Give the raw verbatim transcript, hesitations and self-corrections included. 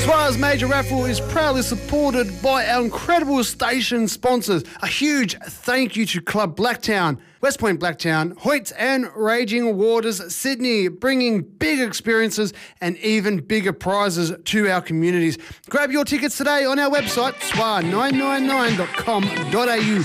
SWA's major raffle is proudly supported by our incredible station sponsors. A huge thank you to Club Blacktown, West Point Blacktown, Hoyt and Raging Waters Sydney, bringing big experiences and even bigger prizes to our communities. Grab your tickets today on our website, swa nine nine nine dot com dot a u.